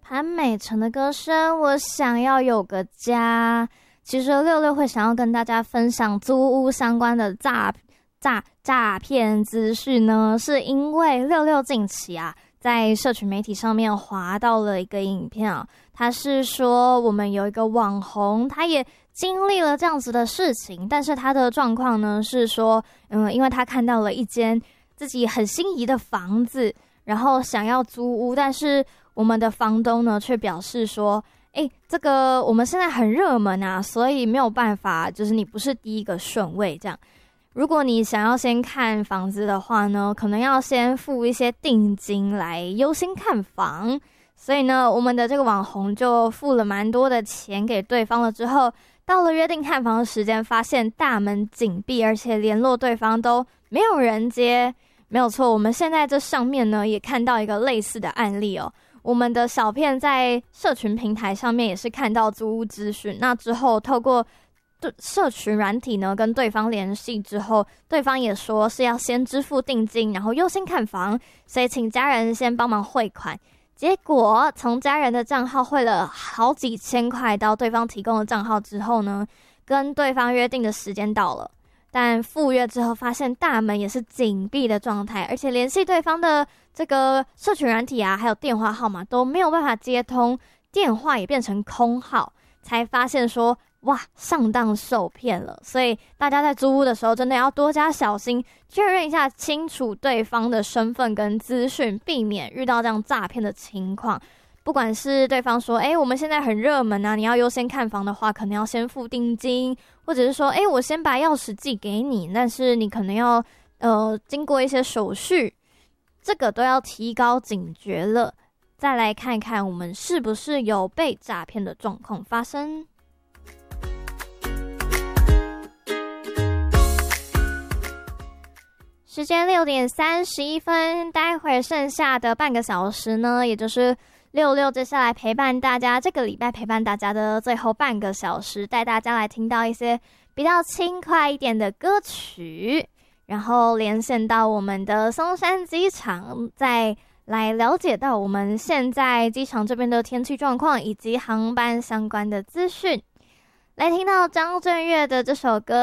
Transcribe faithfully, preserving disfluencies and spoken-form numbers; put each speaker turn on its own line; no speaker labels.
潘美辰的歌声，我想要有个家。其实六六会想要跟大家分享租屋相关的诈诈诈骗资讯呢，是因为六六近期啊，在社群媒体上面滑到了一个影片啊，他是说我们有一个网红，他也经历了这样子的事情，但是他的状况呢是说，嗯，因为他看到了一间自己很心仪的房子，然后想要租屋，但是我们的房东呢却表示说，诶，这个我们现在很热门啊，所以没有办法，就是你不是第一个顺位这样。如果你想要先看房子的话呢，可能要先付一些定金来优先看房。所以呢，我们的这个网红就付了蛮多的钱给对方了之后，到了约定看房的时间，发现大门紧闭，而且联络对方都没有人接。没有错，我们现在这上面呢也看到一个类似的案例哦。我们的小片在社群平台上面也是看到租屋资讯，那之后透过社群软体呢跟对方联系之后，对方也说是要先支付定金，然后优先看房，所以请家人先帮忙汇款。结果从家人的账号汇了好几千块到对方提供的账号之后呢，跟对方约定的时间到了，但赴约之后发现大门也是紧闭的状态，而且联系对方的这个社群软体啊，还有电话号码都没有办法接通，电话也变成空号，才发现说哇，上当受骗了。所以大家在租屋的时候真的要多加小心，确认一下清楚对方的身份跟资讯，避免遇到这样诈骗的情况。不管是对方说诶我们现在很热门啊，你要优先看房的话可能要先付定金，或者是说诶我先把钥匙寄给你，但是你可能要呃经过一些手续，这个都要提高警觉了。再来看看我们是不是有被诈骗的状况发生。时间六点三十一分，待会儿剩下的半个小时呢，也就是六六接下来陪伴大家，这个礼拜陪伴大家的最后半个小时，带大家来听到一些比较轻快一点的歌曲，然后连线到我们的松山机场，再来了解到我们现在机场这边的天气状况以及航班相关的资讯。来听到张震岳的这首歌。